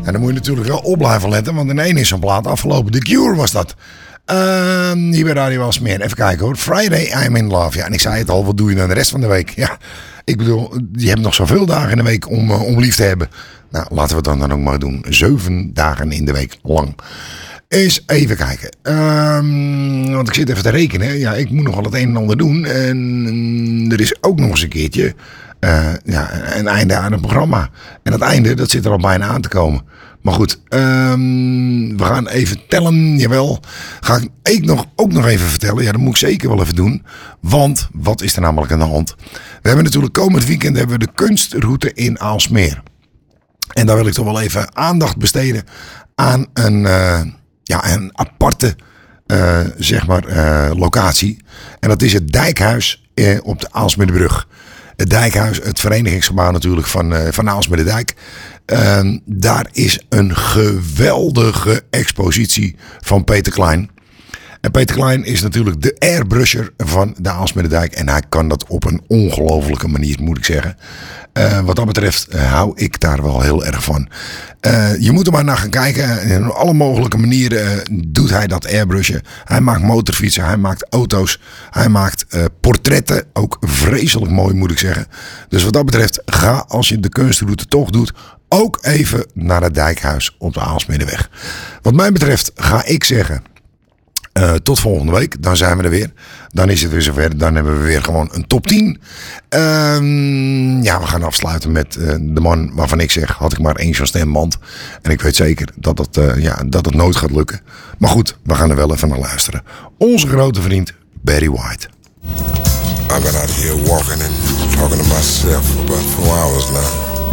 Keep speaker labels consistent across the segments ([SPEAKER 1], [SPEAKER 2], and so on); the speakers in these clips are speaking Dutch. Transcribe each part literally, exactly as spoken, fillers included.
[SPEAKER 1] En dan moet je natuurlijk wel op blijven letten, want in één is zo'n plaat afgelopen. The Cure was dat. Uh, hier bij Radio Aalsmeer. Even kijken hoor. Friday, I'm in love. Ja, en ik zei het al, wat doe je dan de rest van de week? Ja, ik bedoel, je hebt nog zoveel dagen in de week om, uh, om lief te hebben. Nou, laten we het dan, dan ook maar doen. Zeven dagen in de week lang. Eens even kijken. Um, want ik zit even te rekenen. Ja, ik moet nog wel het een en ander doen. En er is ook nog eens een keertje uh, ja, een einde aan het programma. En het einde, dat zit er al bijna aan te komen. Maar goed, um, we gaan even tellen. Jawel, ga ik nog, ook nog even vertellen. Ja, dat moet ik zeker wel even doen. Want, wat is er namelijk aan de hand? We hebben natuurlijk komend weekend hebben we de kunstroute in Aalsmeer. En daar wil ik toch wel even aandacht besteden aan een... Uh, Ja, een aparte uh, zeg maar, uh, locatie. En dat is het Dijkhuis uh, op de Aalsmeerbrug. Het Dijkhuis, het verenigingsgebouw natuurlijk van, uh, van Aalsmeerdijk. Uh, daar is een geweldige expositie van Peter Klein. En Peter Klein is natuurlijk de airbrusher van de Aalsmeerdijk. En hij kan dat op een ongelofelijke manier, moet ik zeggen. Uh, wat dat betreft uh, hou ik daar wel heel erg van. Uh, je moet er maar naar gaan kijken. In alle mogelijke manieren uh, doet hij dat airbrushen. Hij maakt motorfietsen, hij maakt auto's. Hij maakt uh, portretten. Ook vreselijk mooi, moet ik zeggen. Dus wat dat betreft, ga als je de kunstroute toch doet, ook even naar het Dijkhuis op de Aalsmeerweg. Wat mij betreft ga ik zeggen... Uh, tot volgende week, dan zijn we er weer. Dan is het weer zover. Dan hebben we weer gewoon een top tien. Uh, ja, we gaan afsluiten met uh, de man waarvan ik zeg, had ik maar één zo'n stemband. En ik weet zeker dat het, uh, ja, dat het nooit gaat lukken. Maar goed, we gaan er wel even naar luisteren. Onze grote vriend Barry White.
[SPEAKER 2] I've been out here walking and talking to myself for about four hours now.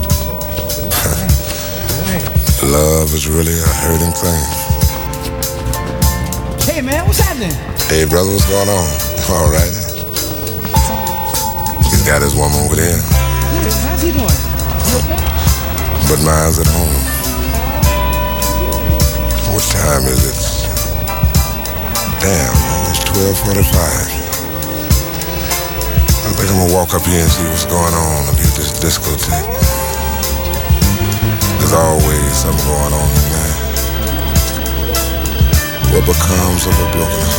[SPEAKER 2] Love is really a hurting thing.
[SPEAKER 3] Hey man, what's happening?
[SPEAKER 2] Hey brother, what's going on? All right. He's got his woman over there.
[SPEAKER 3] Yeah, how's he doing? You okay?
[SPEAKER 2] But mine's at home. What time is it? Damn, it's twelve forty-five. I think I'm gonna walk up here and see what's going on up here at this discotheque. There's always something going on in there. What becomes of a broken heart?